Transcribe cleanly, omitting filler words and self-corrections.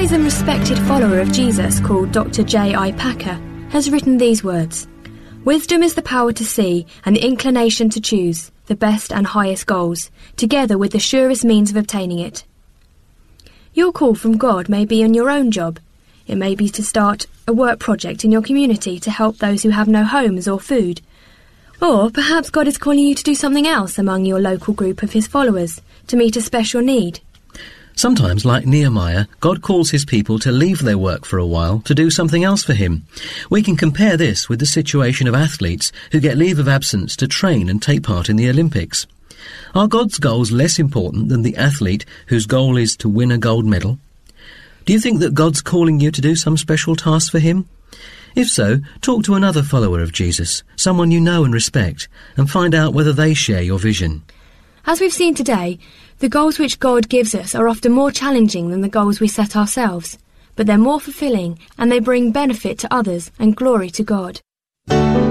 wise and respected follower of Jesus called Dr. J.I. Packer has written these words: "Wisdom is the power to see and the inclination to choose the best and highest goals, together with the surest means of obtaining it." Your call from God may be in your own job. It may be to start a work project in your community to help those who have no homes or food. Or perhaps God is calling you to do something else among your local group of his followers, to meet a special need. Sometimes, like Nehemiah, God calls his people to leave their work for a while to do something else for him. We can compare this with the situation of athletes who get leave of absence to train and take part in the Olympics. Are God's goals less important than the athlete whose goal is to win a gold medal? Do you think that God's calling you to do some special task for him? If so, talk to another follower of Jesus, someone you know and respect, and find out whether they share your vision. As we've seen today, the goals which God gives us are often more challenging than the goals we set ourselves, but they're more fulfilling and they bring benefit to others and glory to God.